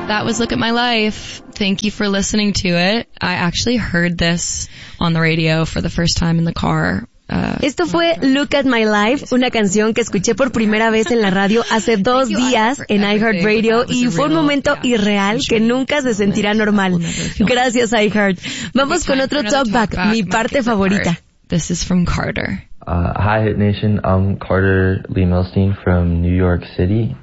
That was Look at My Life. Thank you for listening to it. I actually heard this on the radio for the first time in the car. Esto fue Look at My Life, una canción que escuché por primera vez en la radio hace 2 días en iHeartRadio y fue un momento irreal que nunca se sentirá normal. Gracias, iHeart. Vamos con otro talkback, mi parte favorita. This is from Carter. Hi, Hit Nation. I'm Carter Lee Milstein from New York City.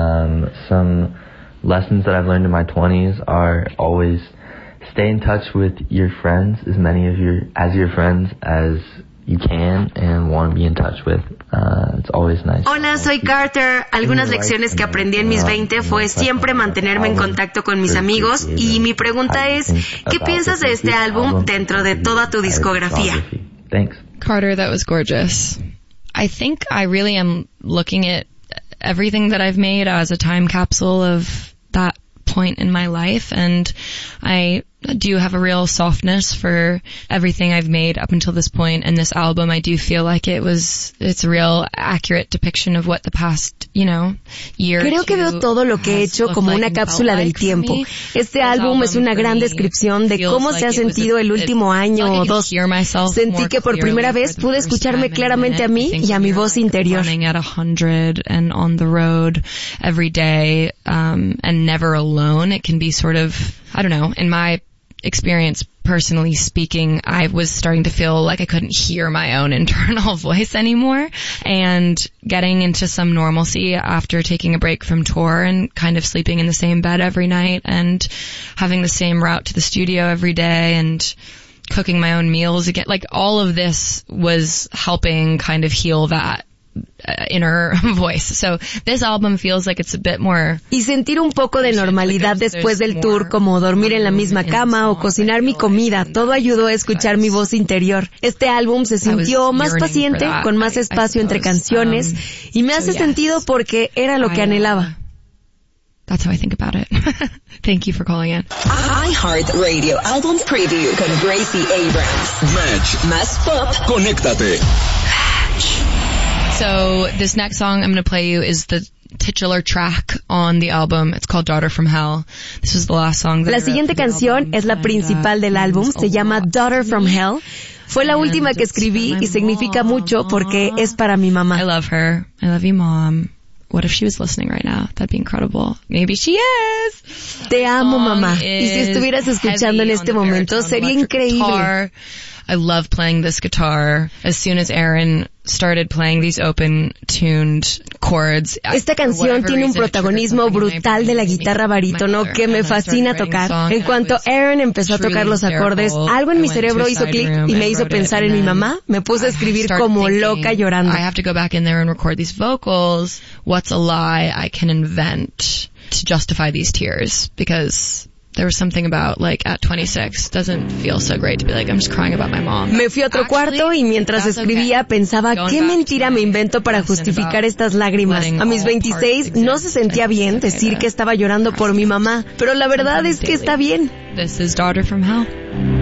Some lessons that I've learned in my 20s are always stay in touch with your friends, as many of your friends as you can and want to be in touch with. It's always nice. Hola, soy Carter. Algunas lecciones que aprendí en mis 20 fue siempre mantenerme en contacto con mis amigos y mi pregunta es, ¿qué piensas de este álbum dentro de toda tu discografía? Thanks. Carter, that was gorgeous. I think I really am looking at everything that I've made as a time capsule of that point in my life, and I do have a real softness for everything I've made up until this point, and this album I do feel like it's a real accurate depiction of what the past, year. Creo que veo todo lo que he hecho como una cápsula del tiempo. Este álbum es una gran descripción de cómo se ha sentido el último año o 2. Sentí que por primera vez pude escucharme claramente a mí y a mi voz interior. At 100 and on the road every day, and never alone. It can be sort of, I don't know, in my experience, personally speaking, I was starting to feel like I couldn't hear my own internal voice anymore, and getting into some normalcy after taking a break from tour and kind of sleeping in the same bed every night and having the same route to the studio every day and cooking my own meals again. Like all of this was helping kind of heal that inner voice. So this album feels like it's a bit more. Y sentir un poco de normalidad después del tour, como dormir en la misma cama o cocinar mi comida, todo ayudó a escuchar mi voz interior. Este álbum se sintió más paciente, con más espacio entre canciones, y me hace sentido porque era lo que anhelaba. That's how I think about it. Thank you for calling in. iHeartRadio Album Preview con Gracie Abrams. Match. Más pop. Conéctate. So this next song I'm going to play you is the titular track on the album. It's called Daughter from Hell. This was the last song that La siguiente canción es la principal del álbum, se llama Daughter from Hell. Fue la última que escribí y significa mucho porque es para mi mamá. I love her. I love you, Mom. What if she was listening right now? That'd be incredible. Maybe she is. Te amo, mamá. Y si estuvieras escuchando en este momento, sería increíble. I love playing this guitar. As soon as Aaron started playing these open-tuned chords. Esta canción tiene un protagonismo brutal de la guitarra barítono que me fascina tocar. En cuanto Aaron empezó a tocar los acordes, algo en mi cerebro hizo clic y me hizo pensar en mi mamá. Me puse a escribir como loca llorando. I have to go back in there and record these vocals. What's a lie I can invent to justify these tears? Because there was something about, like, at 26, doesn't feel so great to be like, I'm just crying about my mom. Me fui a otro cuarto y mientras escribía pensaba, ¿qué mentira me invento para justificar estas lágrimas? A mis 26 no se sentía bien decir que estaba llorando por mi mamá, pero la verdad es que está bien. This is Daughter from Hell.